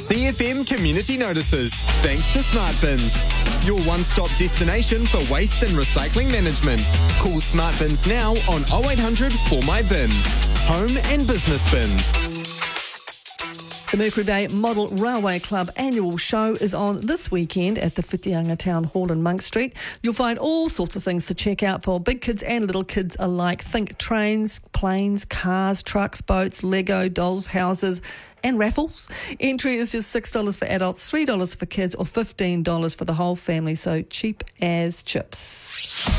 CFM Community Notices, thanks to Smart Bins. Your one-stop destination for waste and recycling management. Call Smart Bins now on 0800 For My Bin. Home and business bins. The Mercury Bay Model Railway Club annual show is on this weekend at the Whitianga Town Hall in Monk Street. You'll find all sorts of things to check out for big kids and little kids alike. Think trains, planes, cars, trucks, boats, Lego, dolls, houses and raffles. Entry is just $6 for adults, $3 for kids or $15 for the whole family, so cheap as chips.